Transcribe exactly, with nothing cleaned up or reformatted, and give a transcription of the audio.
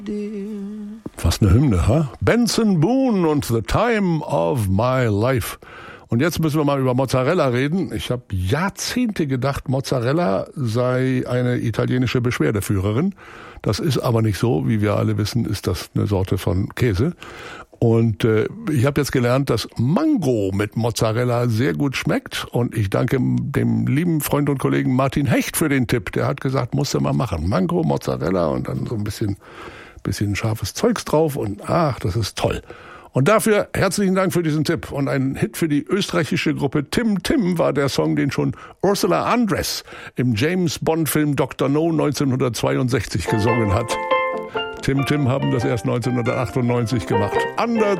Fast eine Hymne, ha? Benson Boone und The Time of My Life. Und jetzt müssen wir mal über Mozzarella reden. Ich habe Jahrzehnte gedacht, Mozzarella sei eine italienische Beschwerdeführerin. Das ist aber nicht so. Wie wir alle wissen, ist das eine Sorte von Käse. Und äh, ich habe jetzt gelernt, dass Mango mit Mozzarella sehr gut schmeckt. Und ich danke dem lieben Freund und Kollegen Martin Hecht für den Tipp. Der hat gesagt, musst du mal machen. Mango, Mozzarella und dann so ein bisschen, bisschen scharfes Zeugs drauf. Und ach, das ist toll. Und dafür herzlichen Dank für diesen Tipp. Und ein Hit für die österreichische Gruppe Tim Tim war der Song, den schon Ursula Andress im James-Bond-Film Doktor No neunzehnhundertzweiundsechzig gesungen hat. Tim Tim haben das erst neunzehnhundertachtundneunzig gemacht. Under